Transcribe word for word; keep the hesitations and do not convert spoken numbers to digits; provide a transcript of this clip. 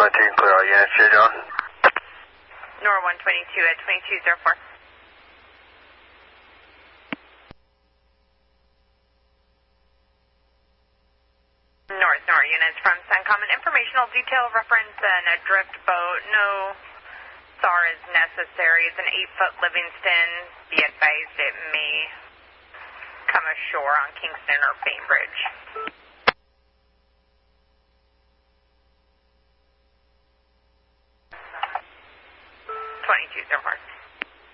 twenty-two, clear all units here, John. Nor one twenty-two at twenty-two oh four. North, Nor units from Suncom. An informational detail reference and a drift boat. No S A R is necessary. It's an eight-foot Livingston. Be advised it may come ashore on Kingston or Bainbridge.